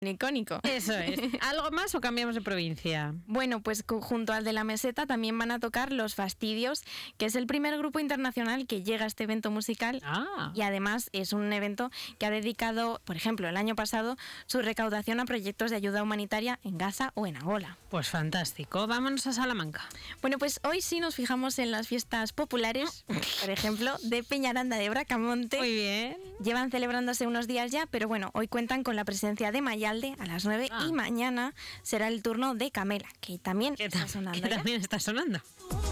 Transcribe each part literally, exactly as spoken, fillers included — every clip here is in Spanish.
icónico. Eso es. ¿Algo más o cambiamos de provincia? Bueno, pues junto al de la Meseta también van a tocar Los Fastidios, que es el primer grupo internacional que llega a este evento musical. Ah. Y además es un evento que ha dedicado, por ejemplo, el año pasado, su recaudación a proyectos de ayuda humanitaria en Gaza o en Angola. Pues fantástico. Vámonos a Salamanca. Bueno, pues hoy sí nos fijamos en las fiestas populares, por ejemplo, de Peñaranda de Bracamonte. Muy bien. Llevan celebrándose unos días ya, pero bueno, hoy cuentan con la presencia de Mayalde a las nueve ah. y mañana será el turno de Camela, que también ¿Qué está sonando. Que también está sonando.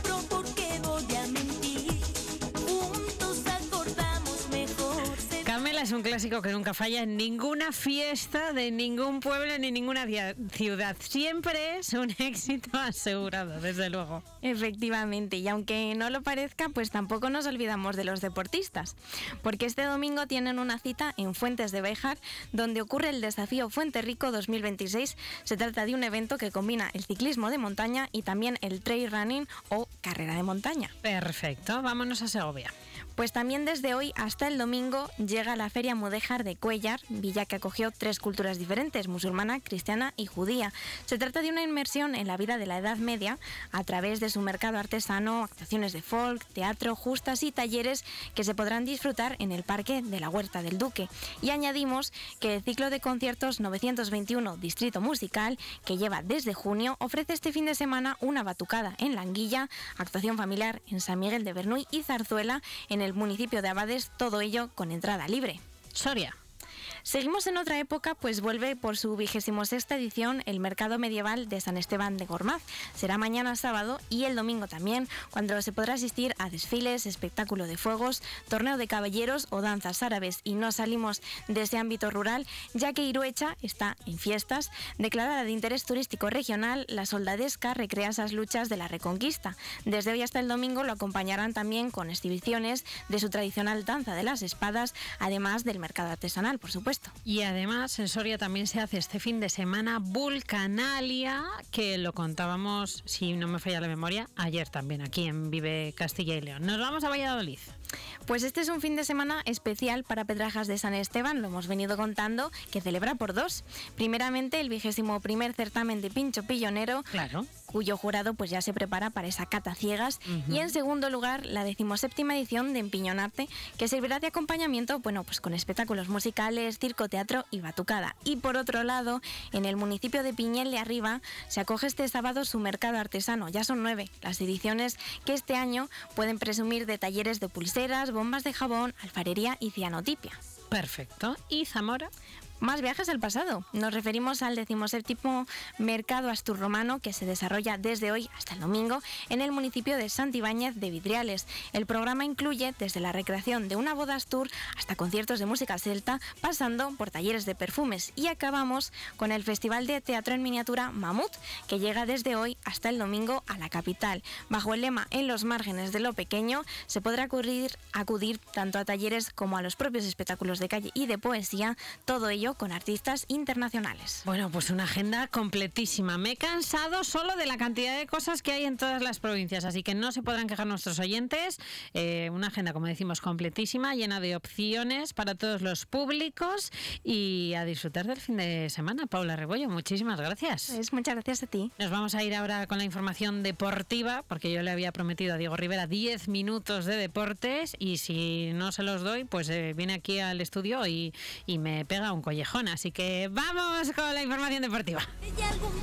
Camela es un clásico que nunca falla en ninguna fiesta de ningún pueblo ni ninguna ciudad. Siempre es un éxito asegurado, desde luego. Efectivamente, y aunque no lo parezca, pues tampoco nos olvidamos de los deportistas, porque este domingo tienen una cita en Fuentes de Béjar, donde ocurre el Desafío Fuenterrico dos mil veintiséis. Se trata de un evento que combina el ciclismo de montaña y también el trail running o carrera de montaña. Perfecto, vámonos a Segovia. Pues también desde hoy hasta el domingo llega la Feria Mudéjar de Cuéllar, villa que acogió tres culturas diferentes, musulmana, cristiana y judía. Se trata de una inmersión en la vida de la Edad Media a través de su mercado artesano, actuaciones de folk, teatro, justas y talleres que se podrán disfrutar en el Parque de la Huerta del Duque. Y añadimos que el ciclo de conciertos novecientos veintiuno Distrito Musical, que lleva desde junio, ofrece este fin de semana una batucada en La Anguilla, actuación familiar en San Miguel de Bernuy y zarzuela en el municipio de Abades, todo ello con entrada libre. Soria. Seguimos en otra época, pues vuelve por su vigésimo sexta edición el Mercado Medieval de San Esteban de Gormaz. Será mañana sábado y el domingo también, cuando se podrá asistir a desfiles, espectáculo de fuegos, torneo de caballeros o danzas árabes. Y no salimos de ese ámbito rural, ya que Iruecha está en fiestas. Declarada de interés turístico regional, la soldadesca recrea esas luchas de la Reconquista. Desde hoy hasta el domingo lo acompañarán también con exhibiciones de su tradicional danza de las espadas, además del mercado artesanal, por supuesto. Y además en Soria también se hace este fin de semana Vulcanalia, que lo contábamos, si no me falla la memoria, ayer también aquí en Vive Castilla y León. Nos vamos a Valladolid. Pues este es un fin de semana especial para Pedrajas de San Esteban, lo hemos venido contando, que celebra por dos. Primeramente el vigésimo primer certamen de pincho pillonero, claro, cuyo jurado pues ya se prepara para esa cata ciegas. Uh-huh. Y en segundo lugar la decimoséptima edición de Empiñonarte, que servirá de acompañamiento, bueno, pues con espectáculos musicales, circo, teatro y batucada. Y por otro lado, en el municipio de Piñel de Arriba se acoge este sábado su mercado artesano. Ya son nueve las ediciones que este año pueden presumir de talleres de pulseras, bombas de jabón, alfarería y cianotipia. Perfecto. ¿Y Zamora? Más viajes al pasado. Nos referimos al decimoséptimo Mercado Asturromano, que se desarrolla desde hoy hasta el domingo en el municipio de Santibáñez de Vidriales. El programa incluye desde la recreación de una boda astur hasta conciertos de música celta, pasando por talleres de perfumes. Y acabamos con el Festival de Teatro en Miniatura Mamut, que llega desde hoy hasta el domingo a la capital. Bajo el lema En los márgenes de lo pequeño, se podrá acudir, acudir tanto a talleres como a los propios espectáculos de calle y de poesía, todo ello con artistas internacionales. Bueno, pues una agenda completísima. Me he cansado solo de la cantidad de cosas que hay en todas las provincias, así que no se podrán quejar nuestros oyentes. Eh, una agenda, como decimos, completísima, llena de opciones para todos los públicos y a disfrutar del fin de semana. Paula Rebollo, muchísimas gracias. Pues muchas gracias a ti. Nos vamos a ir ahora con la información deportiva, porque yo le había prometido a Diego Rivera diez minutos de deportes y si no se los doy, pues eh, viene aquí al estudio y, y me pega un collejón. Así que vamos con la información deportiva.